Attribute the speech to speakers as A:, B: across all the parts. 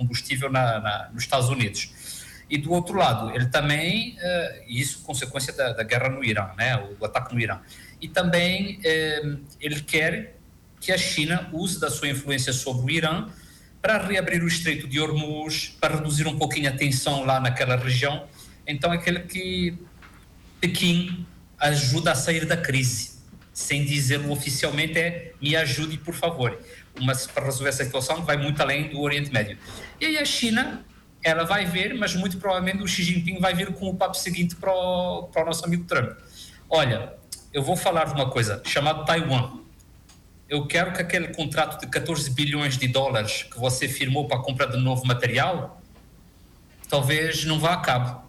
A: combustível nos Estados Unidos. E do outro lado, ele também, isso consequência da guerra no Irã, né, o ataque no Irã. E também ele quer que a China use da sua influência sobre o Irã para reabrir o Estreito de Hormuz, para reduzir um pouquinho a tensão lá naquela região. Então é aquele que Pequim ajuda a sair da crise, sem dizê-lo oficialmente, me ajude por favor. Mas para resolver essa situação vai muito além do Oriente Médio. E aí a China, ela vai ver, mas muito provavelmente o Xi Jinping vai vir com o papo seguinte para o nosso amigo Trump. Olha, eu vou falar de uma coisa chamada Taiwan. Eu quero que aquele contrato de 14 bilhões de dólares que você firmou para a compra de novo material, talvez não vá a cabo.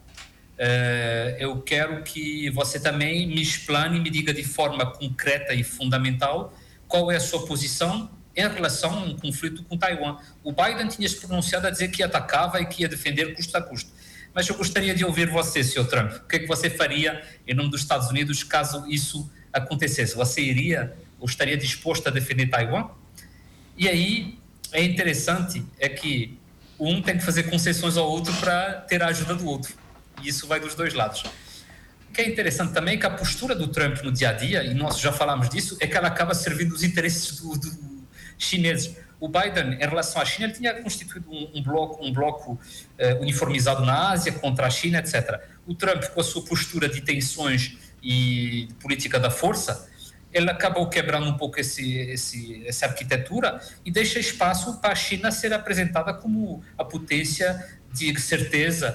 A: Eu quero que você também me explane e me diga de forma concreta e fundamental qual é a sua posição em relação a um conflito com Taiwan. O Biden tinha se pronunciado a dizer que atacava e que ia defender custo a custo. Mas eu gostaria de ouvir você, Sr. Trump. O que é que você faria em nome dos Estados Unidos caso isso acontecesse? Você iria ou estaria disposto a defender Taiwan? E aí é interessante que um tem que fazer concessões ao outro para ter a ajuda do outro. E isso vai dos dois lados. O que é interessante também é que a postura do Trump no dia a dia, e nós já falámos disso, é que ela acaba servindo os interesses dos chineses. O Biden, em relação à China, ele tinha constituído um bloco uniformizado na Ásia contra a China, etc. O Trump, com a sua postura de tensões e de política da força, ele acabou quebrando um pouco essa arquitetura e deixa espaço para a China ser apresentada como a potência de certeza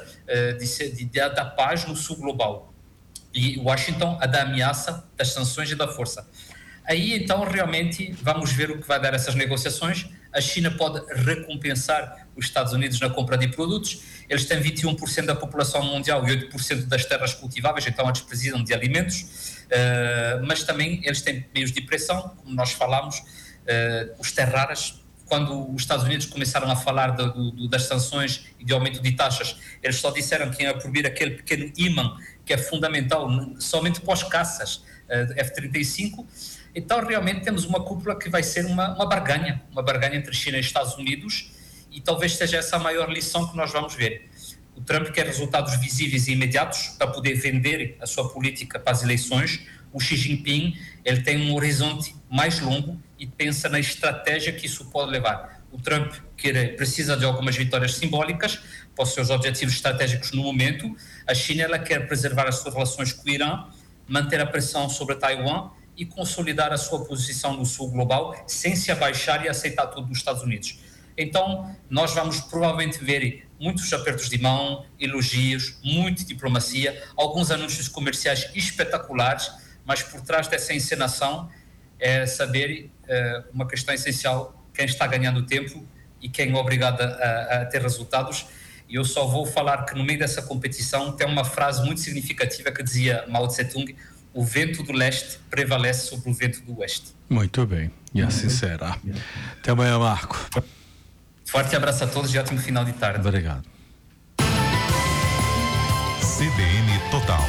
A: da paz no sul global. E Washington a da ameaça, das sanções e da força. Aí, então, realmente, vamos ver o que vai dar essas negociações. A China pode recompensar os Estados Unidos na compra de produtos. Eles têm 21% da população mundial e 8% das terras cultiváveis, então eles precisam de alimentos. Mas também eles têm meios de pressão, como nós falámos, os terras raras. Quando os Estados Unidos começaram a falar das sanções e de aumento de taxas, eles só disseram que iam proibir aquele pequeno imã, que é fundamental somente pós-caças F-35. Então, realmente, temos uma cúpula que vai ser uma barganha entre China e Estados Unidos, e talvez seja essa a maior lição que nós vamos ver. O Trump quer resultados visíveis e imediatos para poder vender a sua política para as eleições. O Xi Jinping, ele tem um horizonte mais longo e pensa na estratégia que isso pode levar. O Trump precisa de algumas vitórias simbólicas para os seus objetivos estratégicos no momento. A China, ela quer preservar as suas relações com o Irã, manter a pressão sobre Taiwan e consolidar a sua posição no sul global sem se abaixar e aceitar tudo dos Estados Unidos. Então, nós vamos provavelmente ver muitos apertos de mão, elogios, muita diplomacia, alguns anúncios comerciais espetaculares, mas por trás dessa encenação é saber uma questão essencial: quem está ganhando tempo e quem é obrigado a ter resultados. E eu só vou falar que no meio dessa competição tem uma frase muito significativa que dizia Mao Tse-tung: o vento do leste prevalece sobre o vento do oeste.
B: Muito bem, e assim será. Até amanhã, Marco.
A: Forte abraço a todos e ótimo final de tarde.
B: Obrigado.
C: CBN Total.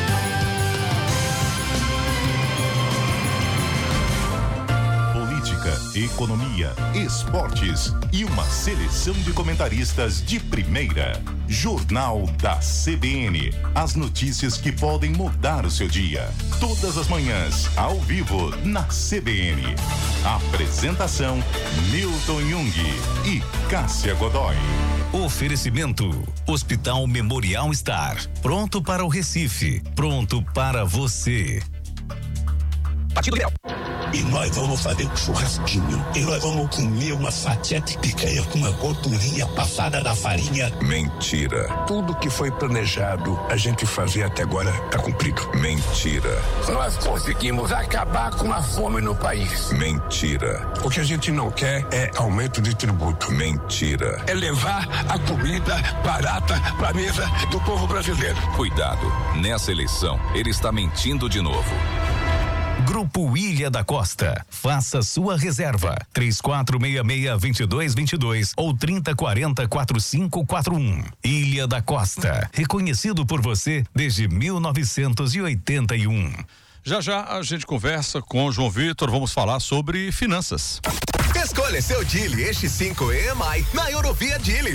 C: Política, economia, esportes e uma seleção de comentaristas de primeira. Jornal da CBN. As notícias que podem mudar o seu dia. Todas as manhãs, ao vivo, na CBN. Apresentação: Milton Jung e Cássia Godoy.
D: Oferecimento: Hospital Memorial Star. Pronto para o Recife. Pronto para você. Partido Ideal.
E: E nós vamos fazer um churrasquinho. E nós vamos comer uma fatia de picanha com uma gordurinha passada na farinha.
F: Mentira. Tudo que foi planejado a gente fazer até agora tá cumprido. Mentira.
E: Nós conseguimos acabar com a fome no país.
F: Mentira. O que a gente não quer é aumento de tributo. Mentira.
E: É levar a comida barata pra mesa do povo brasileiro.
C: Cuidado, nessa eleição ele está mentindo de novo.
D: Grupo Ilha da Costa. Faça sua reserva. 3466-2222 ou 3040-4541. Ilha da Costa. Reconhecido por você desde 1981.
B: Já a gente conversa com o João Vitor. Vamos falar sobre finanças.
G: Escolha seu Dili EX5 EMI na Eurovia Dili.